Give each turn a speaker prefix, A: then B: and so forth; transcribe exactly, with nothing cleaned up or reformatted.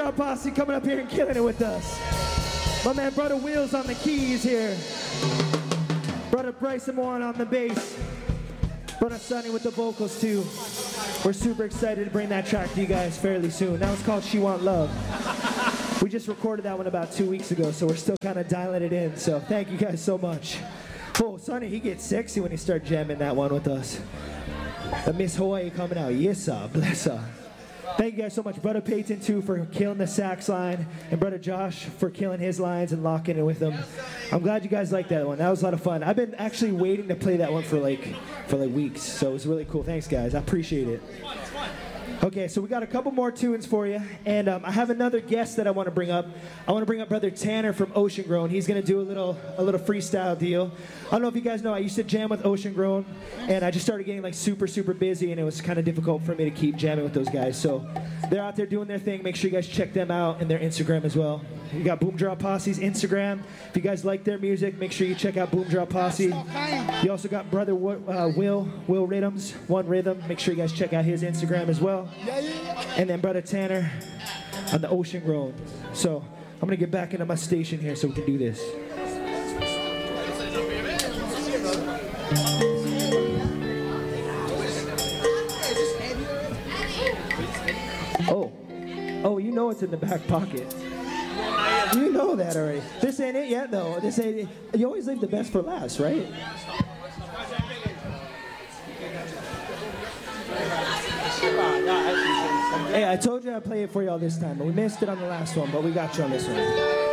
A: Drop Posse coming up here and killing it with us. My man, Brother Wheels on the keys here. Brother Bryson Moore on the bass. Brother Sonny with the vocals too. We're super excited to bring that track to you guys fairly soon. That was called She Want Love. We just recorded that one about two weeks ago, so we're still kind of dialing it in. So thank you guys so much. Oh, Sonny, he gets sexy when he starts jamming that one with us. The Miss Hawaii coming out. Yes, sir. Bless her. Thank you guys so much. Brother Peyton, too, for killing the sax line. And Brother Josh for killing his lines and locking it with them. I'm glad you guys liked that one. That was a lot of fun. I've been actually waiting to play that one for like, for like weeks. So it was really cool. Thanks, guys. I appreciate it. Okay, so we got a couple more tunes for you, and um, I have another guest that I want to bring up. I want to bring up Brother Tanner from Ocean Grown. He's going to do a little a little freestyle deal. I don't know if you guys know, I used to jam with Ocean Grown, and I just started getting like super, super busy, and it was kind of difficult for me to keep jamming with those guys. So they're out there doing their thing. Make sure you guys check them out and their Instagram as well. We got Boom Drop Posse's Instagram. If you guys like their music, make sure you check out Boom Drop Posse. You also got Brother uh, Will, Will Rhythms, One Rhythm. Make sure you guys check out his Instagram as well. And then Brother Tanner on the Ocean Grown. So I'm going to get back into my station here so we can do this. Oh, oh, you know it's in the back pocket. You know that already. This ain't it yet, though. This ain't it. You always leave the best for last, right? Hey, I told you I'd play it for y'all this time, but we missed it on the last one, but we got you on this one.